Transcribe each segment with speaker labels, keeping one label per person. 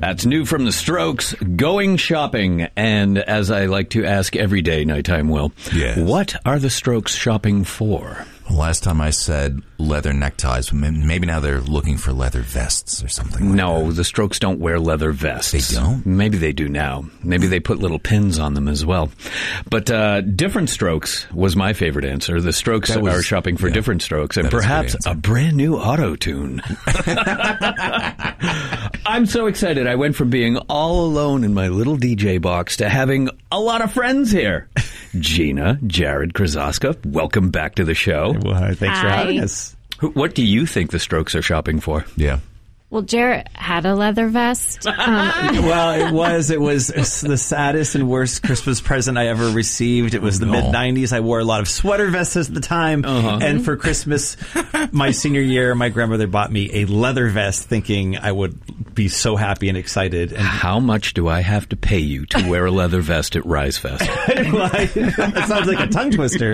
Speaker 1: That's new from the Strokes, Going Shopping. And as I like to ask every day, Nighttime Will,
Speaker 2: yes.
Speaker 1: What are the Strokes shopping for?
Speaker 2: Last time I said leather neckties. Maybe now they're looking for leather vests or something like
Speaker 1: No,
Speaker 2: that.
Speaker 1: the Strokes don't wear leather vests.
Speaker 2: They don't?
Speaker 1: Maybe they do now. Maybe they put little pins on them as well. But Different Strokes was my favorite answer. The Strokes are shopping for Different Strokes and perhaps a brand new auto-tune. I'm so excited. I went from being all alone in my little DJ box to having a lot of friends here. Gina, Jared Krasaska, welcome back to the show.
Speaker 3: Well, thanks for having us.
Speaker 1: What do you think the Strokes are shopping for?
Speaker 2: Yeah.
Speaker 4: Well, Jared had a leather vest.
Speaker 3: Well, it was the saddest and worst Christmas present I ever received. It was the mid-'90s. I wore a lot of sweater vests at the time. And for Christmas, my senior year, my grandmother bought me a leather vest thinking I would be so happy and excited. And
Speaker 1: how much do I have to pay you to wear a leather vest at Rise Fest?
Speaker 3: That sounds like a tongue twister.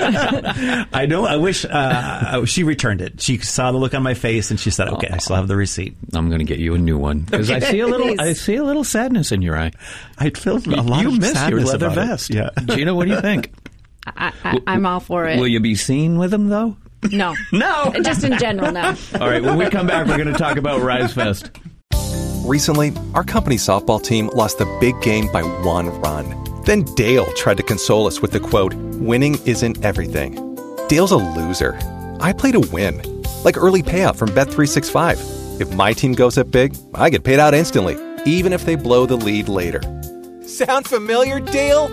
Speaker 3: I know. I wish she returned it. She saw the look on my face and she said, okay, I still have the receipt.
Speaker 1: I'm going to get you a new one because I see a little sadness in your eye.
Speaker 3: I feel a lot
Speaker 1: you
Speaker 3: of
Speaker 1: miss
Speaker 3: sadness
Speaker 1: your leather
Speaker 3: about
Speaker 1: vest.
Speaker 3: It. Yeah.
Speaker 1: Gina, what do you think?
Speaker 4: I'm all for it.
Speaker 1: Will you be seen with him though?
Speaker 4: No.
Speaker 1: No.
Speaker 4: Just in general, no.
Speaker 1: All right. When we come back, we're going to talk about Rise Fest.
Speaker 5: Recently, our company softball team lost the big game by 1 run. Then Dale tried to console us with the quote, "Winning isn't everything." Dale's a loser. I play to win. Like early payout from Bet365. If my team goes up big, I get paid out instantly, even if they blow the lead later. Sound familiar, Dale?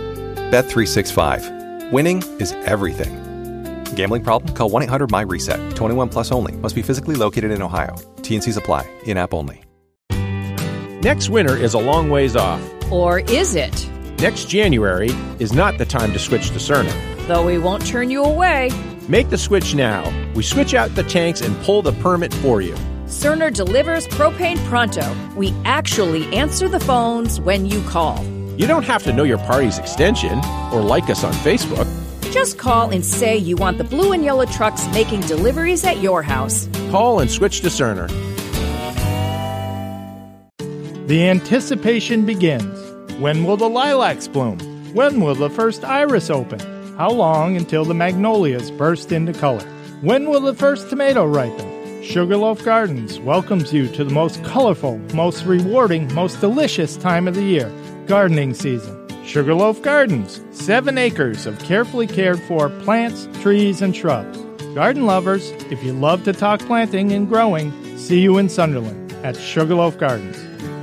Speaker 5: Bet365. Winning is everything. Gambling problem? Call 1-800-MY-RESET. 21 plus only. Must be physically located in Ohio. T&Cs apply. In-app only.
Speaker 6: Next winter is a long ways off.
Speaker 7: Or is it?
Speaker 6: Next January is not the time to switch to Cerner.
Speaker 7: Though we won't turn you away.
Speaker 6: Make the switch now. We switch out the tanks and pull the permit for you.
Speaker 7: Cerner delivers propane pronto. We actually answer the phones when you call.
Speaker 6: You don't have to know your party's extension or like us on Facebook.
Speaker 7: Just call and say you want the blue and yellow trucks making deliveries at your house.
Speaker 6: Call and switch to Cerner.
Speaker 8: The anticipation begins. When will the lilacs bloom? When will the first iris open? How long until the magnolias burst into color? When will the first tomato ripen? Sugarloaf Gardens welcomes you to the most colorful, most rewarding, most delicious time of the year, gardening season. Sugarloaf Gardens, 7 acres of carefully cared for plants, trees, and shrubs. Garden lovers, if you love to talk planting and growing, see you in Sunderland at Sugarloaf Gardens.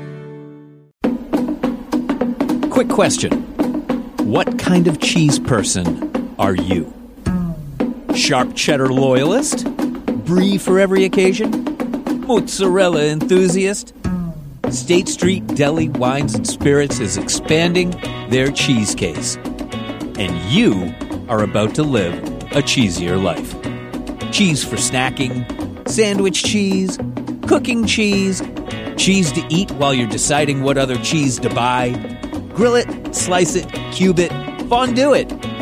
Speaker 1: Quick question. What kind of cheese person are you? Sharp cheddar loyalist? Brie for every occasion? Mozzarella enthusiast? State Street Deli Wines and Spirits is expanding their cheese case. And you are about to live a cheesier life. Cheese for snacking, sandwich cheese, cooking cheese, cheese to eat while you're deciding what other cheese to buy. Grill it, slice it, cube it, fondue it.